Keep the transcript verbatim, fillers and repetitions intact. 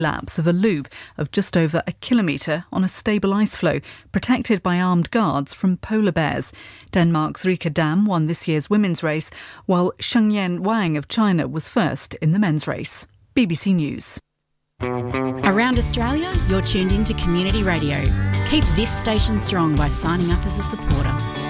Lapse of a loop of just over a kilometre on a stable ice floe, protected by armed guards from polar bears. Denmark's Rika Dam won this year's women's race, while Shengyan Wang of China was first in the men's race. B B C News. Around Australia, you're tuned in to Community Radio. Keep this station strong by signing up as a supporter.